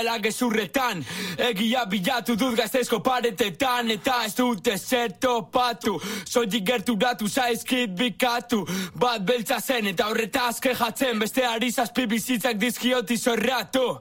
Gezurretan, egia bilatu dut Gasteizko paretetan, eta ez dut ezer topatu, soilik gerturatu zaizkit bikatu, bat beltza zen eta horretaz kejatzen, besteari zazpi bizitzak dizkiot izorratu.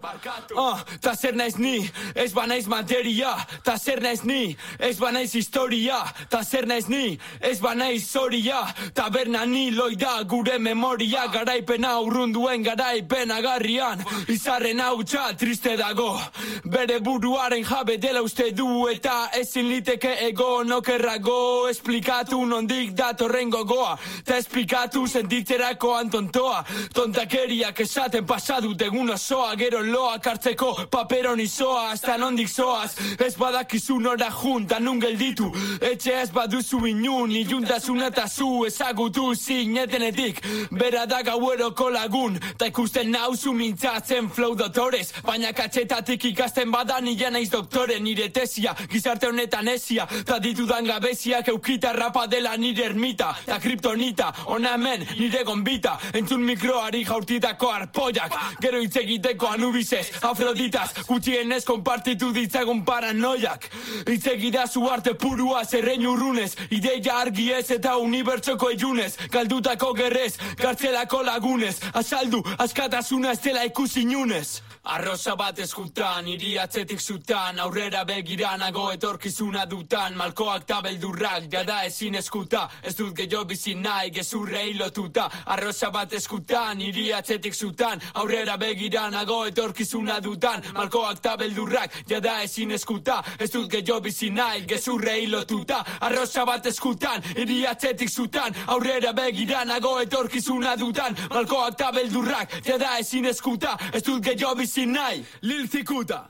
Ta zer naiz ni, ez banaiz materia, ta zer naiz ni, ez banaiz historia, ta zer naiz ni, ez banaiz zoria, taberna ni loida gure memoria, garaipena urrunduen garaipen agarrian, izarren hautsa triste da. Bere buruaren jabe dela uste du eta ezin liteke ego nokerrago, esplikatu nondik datorren gogoa, ta esplikatu sentitzerako antontoa, tontakeriak esaten pasadut egun osoa, gero loak hartzeko paperon izoa, hasta nondik zoaz, ez badakizu nora junta nun gelditu, etxe ez baduzu inun, iluntasuna eta zu ezagutu zinetenetik, bera da gaueroko lagun, ta ikusten nauzu mintzatzen flow dotorez, baina etxetatik ikasten badan nila naiz doktore, nire tesia, gizarte honetan esia, ta ditudan gabeziak eukita rapa dela nire ermita, ta kriptonita, ona hemen nire gonbita, entzun mikroari jaurtitako arpoiak, gero hitz egiteko anubizez, afroditas, gutxienez konpartitu ditzagun paranoiak, hitz egidazu arte purua zerrein urrunez, ideia argi ez eta unibertsoko ilunez, galdutako gerrez, kartzelako lagunez, azaldu, askatasuna ez dela ikusi inunez. Arroza bat eskutan, hiri atzetik zutan, aurrera begiranago etorkizuna dutan, malkoak ta beldurrak, jada ezin eskuta, ez dut gehiago bizi nahi, gezurrei lotuta. Arroza bat eskutan, hiri atzetik zutan, aurrera begiranago etorkizuna dutan, malkoak ta beldurrak, jada ezin eskuta, ez dut gehiago bizi nahi, gezurrei lotuta. Arroza bat eskutan, hiri atzetik zutan, aurrera begiranago etorkizuna dutan, malkoak ta beldurrak, jada ezin eskuta, ez dut gehiago bizi nahi, Lil Zikuta.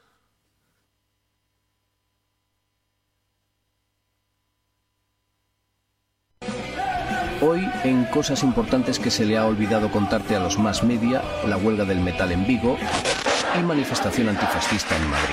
Hoy, en cosas importantes que se le ha olvidado contarte a los más media, la huelga del metal en Vigo y manifestación antifascista en Madrid.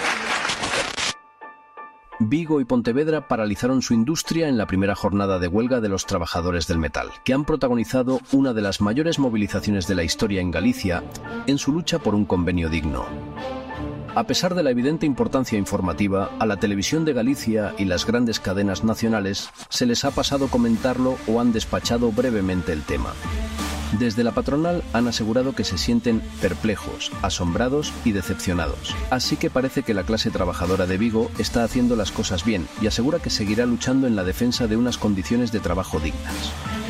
Vigo y Pontevedra paralizaron su industria en la primera jornada de huelga de los trabajadores del metal, que han protagonizado una de las mayores movilizaciones de la historia en Galicia en su lucha por un convenio digno. A pesar de la evidente importancia informativa, a la televisión de Galicia y las grandes cadenas nacionales se les ha pasado comentarlo o han despachado brevemente el tema. Desde la patronal han asegurado que se sienten perplejos, asombrados y decepcionados. Así que parece que la clase trabajadora de Vigo está haciendo las cosas bien y asegura que seguirá luchando en la defensa de unas condiciones de trabajo dignas.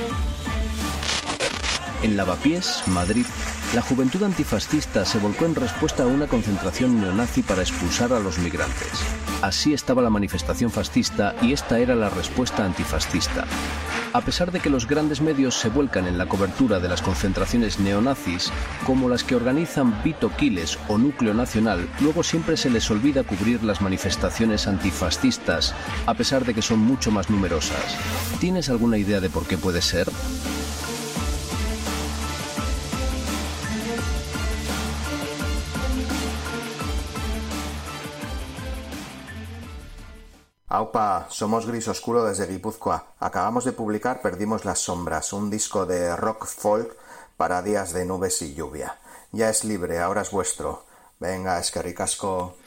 En Lavapiés, Madrid, la juventud antifascista se volcó en respuesta a una concentración neonazi para expulsar a los migrantes. Así estaba la manifestación fascista y esta era la respuesta antifascista. A pesar de que los grandes medios se vuelcan en la cobertura de las concentraciones neonazis, como las que organizan Vito Quiles o Núcleo Nacional, luego siempre se les olvida cubrir las manifestaciones antifascistas, a pesar de que son mucho más numerosas. ¿Tienes alguna idea de por qué puede ser? Aupa, somos Gris Oscuro desde Guipúzcoa. Acabamos de publicar Perdimos las sombras, un disco de rock folk para días de nubes y lluvia. Ya es libre, ahora es vuestro. Venga, eskerrik asko.